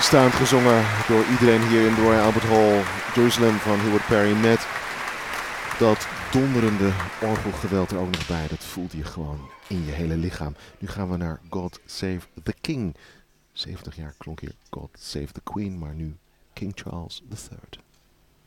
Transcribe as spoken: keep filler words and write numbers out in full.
staand gezongen door iedereen hier in de Royal Albert Hall, Jerusalem van Hubert Perry met dat donderende orgelgeweld er ook nog bij. Dat voelt je gewoon in je hele lichaam. Nu gaan we naar God Save the King. zeventig jaar klonk hier God Save the Queen, maar nu King Charles the third.